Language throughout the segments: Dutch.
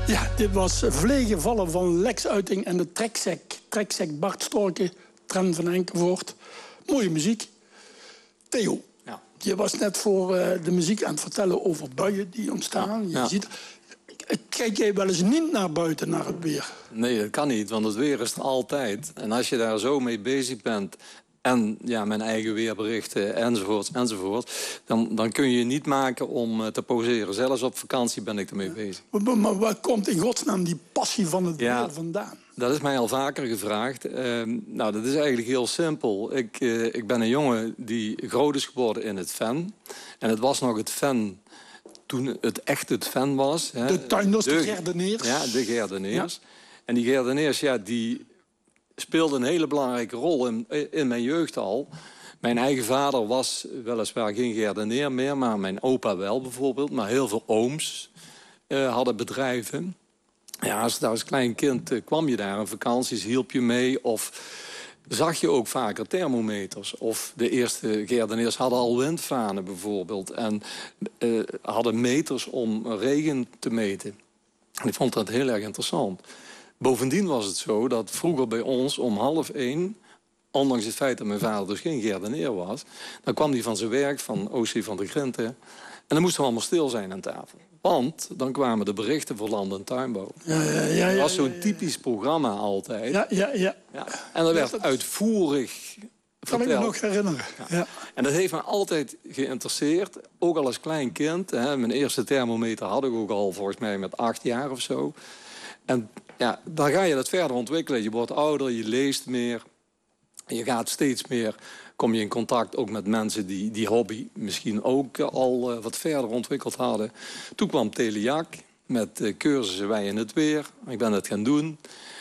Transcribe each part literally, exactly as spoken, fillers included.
Ja, dit was Vlegen vallen van Lex Uiting en de treksec. Treksec Bart Storke, Tren van Enkevoort. Mooie muziek. Theo, ja. Je was net voor uh, de muziek aan het vertellen over buien die ontstaan. Ja, je ja. ziet... Kijk jij wel eens niet naar buiten, naar het weer? Nee, dat kan niet, want het weer is er altijd. En als je daar zo mee bezig bent... en ja, mijn eigen weerberichten, enzovoort, enzovoort... dan, dan kun je je niet maken om uh, te poseren. Zelfs op vakantie ben ik ermee bezig. Maar, maar waar komt in godsnaam die passie van het ja, weer vandaan? Dat is mij al vaker gevraagd. Uh, nou, dat is eigenlijk heel simpel. Ik, uh, ik ben een jongen die groot is geworden in het Ven. En het was nog het Ven... toen het echt het Ven was. Hè. De tuinders, de, de Gerdeneers. Ja, de Gerdeneers. Ja. En die Gerdeneers, ja, die speelden een hele belangrijke rol in, in mijn jeugd al. Mijn eigen vader was weliswaar geen Gerdeneer meer... maar mijn opa wel bijvoorbeeld. Maar heel veel ooms uh, hadden bedrijven. Ja, als, als klein kind uh, kwam je daar aan vakanties, hielp je mee... of zag je ook vaker thermometers. Of de eerste Gerdeneers hadden al windvanen bijvoorbeeld. En uh, hadden meters om regen te meten. En ik vond dat heel erg interessant. Bovendien was het zo dat vroeger bij ons om half één... ondanks het feit dat mijn vader dus geen Gerdeneer was... dan kwam hij van zijn werk van O C van der Grinten... en dan moesten we allemaal stil zijn aan tafel. Want dan kwamen de berichten voor land- en tuinbouw. Ja, ja, ja, ja, dat was zo'n ja, ja. typisch programma altijd. Ja, ja, ja. ja. En dat werd ja, dat uitvoerig kan verteld. ik me nog herinneren. Ja. Ja. En dat heeft me altijd geïnteresseerd. Ook al als klein kind. Hè. Mijn eerste thermometer had ik ook al volgens mij met acht jaar of zo. En ja, dan ga je dat verder ontwikkelen. Je wordt ouder, je leest meer. Je gaat steeds meer... kom je in contact ook met mensen die die hobby misschien ook al uh, wat verder ontwikkeld hadden. Toen kwam Telejac met uh, cursussen Wij in het Weer. Ik ben het gaan doen.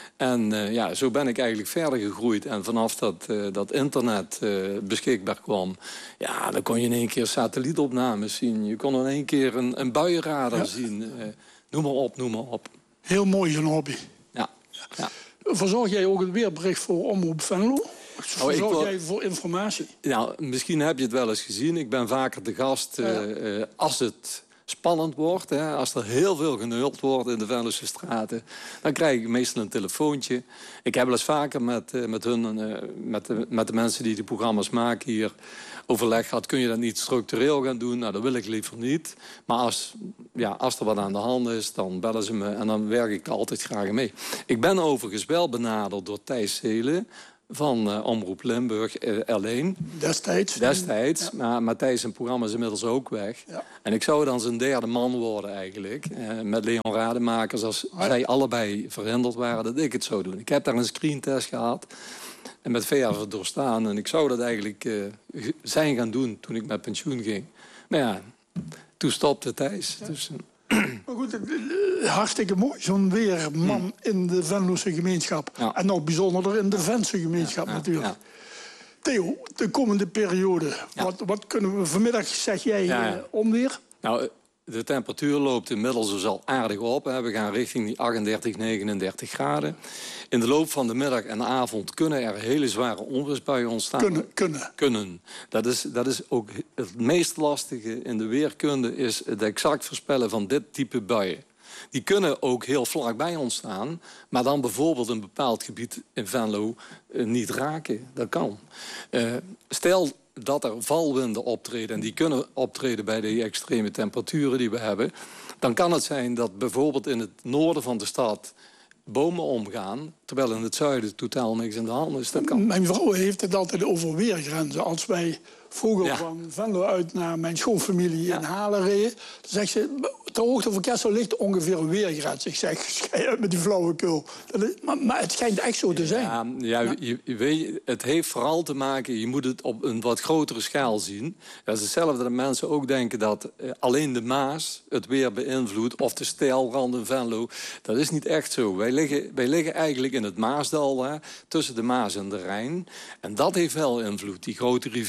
En uh, ja, zo ben ik eigenlijk verder gegroeid. En vanaf dat, uh, dat internet uh, beschikbaar kwam... ja, dan kon je in één keer satellietopnames zien. Je kon in één keer een, een buienradar ja. zien. Uh, noem maar op, noem maar op. Heel mooi, zo'n hobby. Ja. ja. Verzorg jij ook het weerbericht voor Omroep Venlo? Verzorg oh, wil... jij voor informatie? Nou, misschien heb je het wel eens gezien. Ik ben vaker de gast ja. uh, uh, als het spannend wordt. Hè, als er heel veel genult wordt in de Venlose straten... dan krijg ik meestal een telefoontje. Ik heb wel eens vaker met, uh, met, hun, uh, met, de, met de mensen die de programma's maken hier... overleg gehad, kun je dat niet structureel gaan doen? Nou, dat wil ik liever niet. Maar als, ja, als er wat aan de hand is, dan bellen ze me... en dan werk ik er altijd graag mee. Ik ben overigens wel benaderd door Thijs Seelen... van uh, Omroep Limburg uh, alleen. Destijds. Destijds. Ja. Maar Matthijs zijn programma is inmiddels ook weg. Ja. En ik zou dan zijn derde man worden eigenlijk. Uh, met Leon Rademakers. Als ah, ja. zij allebei verhinderd waren dat ik het zou doen. Ik heb daar een screentest gehad. En met V A doorstaan. En ik zou dat eigenlijk uh, zijn gaan doen toen ik met pensioen ging. Maar ja, toen stopte Thijs. Ja. Dus, uh, maar goed, hartstikke mooi. Zo'n weerman hmm. in de Venlose gemeenschap. Ja. En nog bijzonderder in de Vense gemeenschap ja, ja, natuurlijk. Ja. Theo, de komende periode. Ja. Wat, wat kunnen we vanmiddag, zeg jij, ja, ja. Uh, onweer? Nou, de temperatuur loopt inmiddels dus al aardig op. Hè. We gaan richting die achtendertig, negenendertig graden. In de loop van de middag en de avond kunnen er hele zware onweersbuien ontstaan. Kunnen, kunnen. Kunnen. Dat is, dat is ook het meest lastige in de weerkunde... is het exact voorspellen van dit type buien. Die kunnen ook heel vlakbij ontstaan... maar dan bijvoorbeeld een bepaald gebied in Venlo uh, niet raken. Dat kan. Uh, stel dat er valwinden optreden... en die kunnen optreden bij de extreme temperaturen die we hebben... dan kan het zijn dat bijvoorbeeld in het noorden van de stad... bomen omgaan, terwijl in het zuiden totaal niks in de hand is. Dat kan. Mijn vrouw heeft het altijd over weergrenzen. Als wij vroeger ja. van Venlo uit naar mijn schoonfamilie ja. in Halen reden... dan zegt ze, ter hoogte van Kessel ligt ongeveer een weergrens. Ik zeg, schei uit met die flauwekul. Maar, maar het schijnt echt zo te zijn. Ja, ja, ja. Je, je weet, het heeft vooral te maken, je moet het op een wat grotere schaal zien. Dat is hetzelfde dat mensen ook denken dat uh, alleen de Maas het weer beïnvloedt... of de steilrand in Venlo. Dat is niet echt zo. Wij liggen, wij liggen eigenlijk in het Maasdal, hè, tussen de Maas en de Rijn. En dat heeft wel invloed. Die grote rivieren...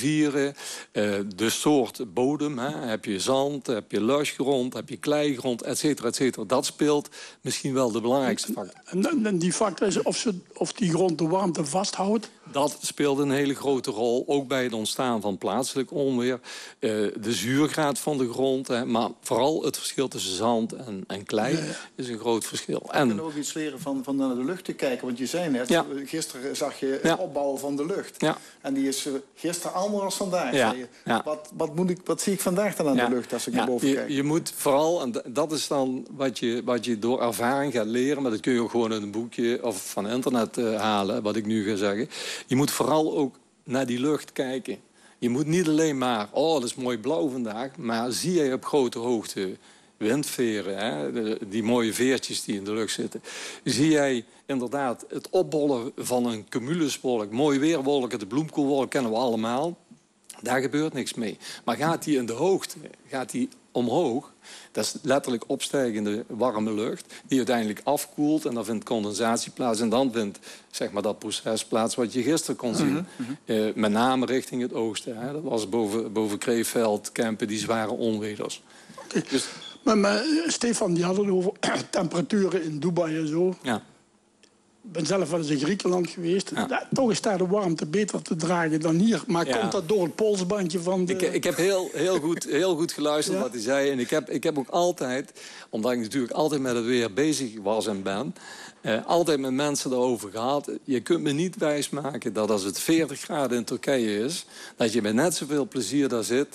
Uh, de soort bodem, hè. Heb je zand, heb je luisgrond, heb je kleigrond, et cetera, et cetera. Dat speelt misschien wel de belangrijkste factor. En, en die factor is of, ze, of die grond de warmte vasthoudt? Dat speelt een hele grote rol, ook bij het ontstaan van plaatselijk onweer. Uh, de zuurgraad van de grond, hè, maar vooral het verschil tussen zand en, en klei ja, ja. is een groot verschil. En we kunnen ook iets leren van, van naar de lucht te kijken, want je zei net, ja. gisteren zag je het ja. opbouwen van de lucht. Ja. En die is uh, gisteren anders dan vandaag. Ja. Ja. Wat, wat, moet ik, wat zie ik vandaag dan aan ja. de lucht als ik ja. naar boven je, kijk? Je moet vooral, en dat is dan wat je, wat je door ervaring gaat leren, maar dat kun je ook gewoon in een boekje of van internet uh, halen, wat ik nu ga zeggen. Je moet vooral ook naar die lucht kijken. Je moet niet alleen maar, oh, dat is mooi blauw vandaag, maar zie je op grote hoogte windveren, hè, de, die mooie veertjes die in de lucht zitten. Zie jij inderdaad het opbollen van een cumuluswolk, mooi weerwolken, de bloemkoolwolk kennen we allemaal. Daar gebeurt niks mee. Maar gaat die in de hoogte, gaat die omhoog, dat is letterlijk opstijgende warme lucht, die uiteindelijk afkoelt en dan vindt condensatie plaats. En dan vindt zeg maar, dat proces plaats wat je gisteren kon zien. Mm-hmm. uh, met name richting het oosten. Hè. Dat was boven, boven Kreefveld, Kempen, die zware onweders. Okay. Dus, maar, maar Stefan, die had het over temperaturen in Dubai en zo. Ja. Ik ben zelf wel eens in Griekenland geweest. Ja. Ja, toch is daar de warmte beter te dragen dan hier. Maar ja. komt dat door het polsbandje van de... Ik, ik heb heel, heel, goed, heel goed geluisterd ja. wat hij zei. En ik heb, ik heb ook altijd, omdat ik natuurlijk altijd met het weer bezig was en ben... Uh, altijd met mensen erover gehad. Je kunt me niet wijsmaken dat als het veertig graden in Turkije is... dat je met net zoveel plezier daar zit...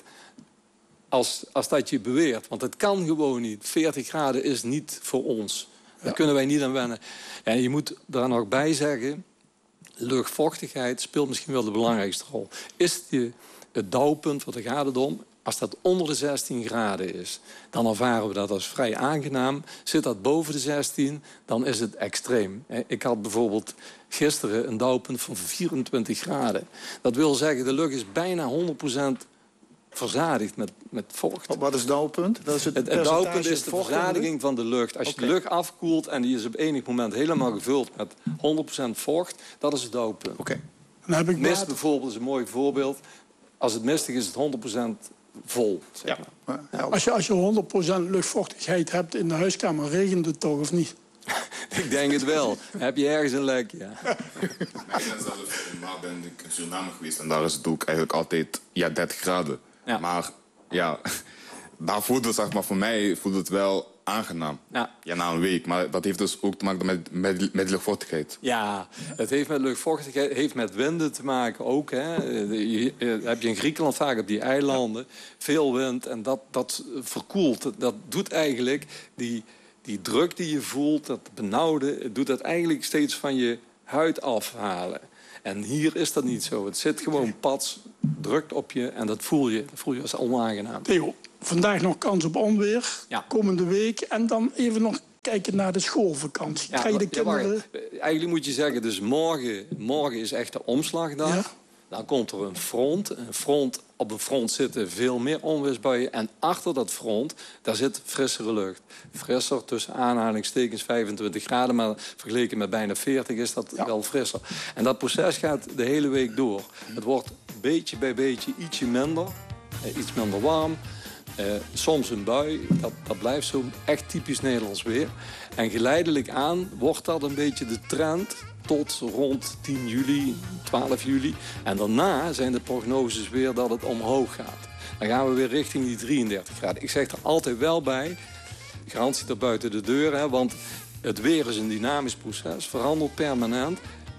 als, als dat je beweert. Want het kan gewoon niet. veertig graden is niet voor ons. Daar ja. kunnen wij niet aan wennen. En je moet daar nog bij zeggen... luchtvochtigheid speelt misschien wel de belangrijkste rol. Is die, het dauwpunt, wat er gaat het om... als dat onder de zestien graden is... dan ervaren we dat als vrij aangenaam. Zit dat boven de zestien, dan is het extreem. Ik had bijvoorbeeld gisteren een dauwpunt van vierentwintig graden. Dat wil zeggen, de lucht is bijna honderd procent... verzadigd met, met vocht. Wat is het dauwpunt? Dat is het het, het dauwpunt is de verzadiging van de lucht. Als je okay. de lucht afkoelt en die is op enig moment helemaal gevuld met honderd procent vocht, dat is het dauwpunt. Okay. Mist water... bijvoorbeeld is een mooi voorbeeld. Als het mistig is, is het honderd procent vol. Zeg maar. Ja. Als je, als je honderd procent luchtvochtigheid hebt in de huiskamer, regent het toch of niet? Ik denk het wel. Heb je ergens een lek? Ja. Ik ben zelf in maart ben ik in Suriname geweest en daar is het ook eigenlijk altijd ja, dertig graden. Ja. Maar ja, daar voelt het, zeg maar, voor mij voelt het wel aangenaam. Ja. Ja, na een week. Maar dat heeft dus ook te maken met, met, met luchtvochtigheid. Ja, het heeft met luchtvochtigheid, heeft met winden te maken ook. Hè. Je, je, heb je in Griekenland vaak op die eilanden veel wind en dat, dat verkoelt. Dat doet eigenlijk die, die druk die je voelt, dat benauwde, doet dat eigenlijk steeds van je huid afhalen. En hier is dat niet zo. Het zit gewoon pats, drukt op je en dat voel je. Dat voel je als onaangenaam. Theo, vandaag nog kans op onweer. Ja. Komende week. En dan even nog kijken naar de schoolvakantie. Ja, Krijg je de kinderen... Ja, eigenlijk moet je zeggen, dus morgen, morgen is echt de omslagdag. Ja. Dan komt er een front. Een front. Op een front zitten veel meer onweersbuien. En achter dat front, daar zit frissere lucht. Frisser, tussen aanhalingstekens vijfentwintig graden. Maar vergeleken met bijna veertig is dat ja. wel frisser. En dat proces gaat de hele week door. Het wordt beetje bij beetje ietsje minder. Eh, iets minder warm. Eh, soms een bui. Dat, dat blijft zo echt typisch Nederlands weer. En geleidelijk aan wordt dat een beetje de trend... tot rond tien juli, twaalf juli. En daarna zijn de prognoses weer dat het omhoog gaat. Dan gaan we weer richting die drieëndertig graden. Ik zeg er altijd wel bij, garantie er buiten de deur... Hè, want het weer is een dynamisch proces, verandert permanent.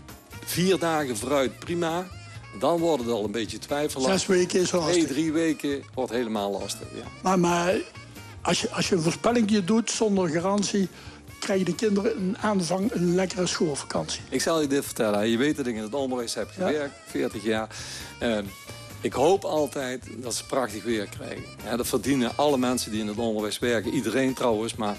Vier dagen vooruit, prima. Dan wordt het al een beetje twijfelachtig. Zes weken is lastig. Twee, drie weken wordt helemaal lastig, ja. Maar, maar als, je, als je een voorspellingje doet zonder garantie... krijgen de kinderen een aanvang, een lekkere schoolvakantie. Ik zal je dit vertellen. Je weet dat ik in het onderwijs heb gewerkt, ja. veertig jaar. Uh, ik hoop altijd dat ze prachtig weer krijgen. Ja, dat verdienen alle mensen die in het onderwijs werken. Iedereen trouwens, maar...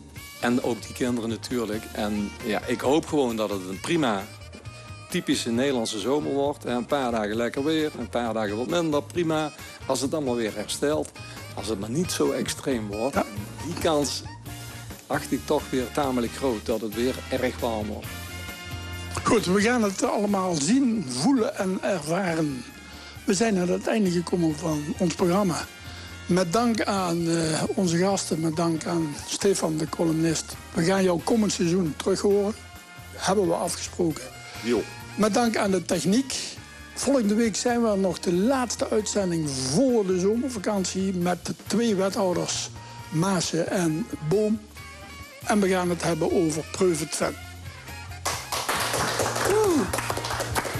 en ook die kinderen natuurlijk. En ja, ik hoop gewoon dat het een prima... typische Nederlandse zomer wordt. Een paar dagen lekker weer, een paar dagen wat minder, prima. Als het allemaal weer herstelt. Als het maar niet zo extreem wordt. Ja. Die kans... acht ik toch weer tamelijk groot dat het weer erg warm wordt. Goed, we gaan het allemaal zien, voelen en ervaren. We zijn aan het einde gekomen van ons programma. Met dank aan uh, onze gasten, met dank aan Stefan, de columnist. We gaan jou komend seizoen terug horen. Hebben we afgesproken. Jo. Met dank aan de techniek. Volgende week zijn we nog de laatste uitzending voor de zomervakantie... met de twee wethouders, Maassen en Boom. En we gaan het hebben over Preuve Twente.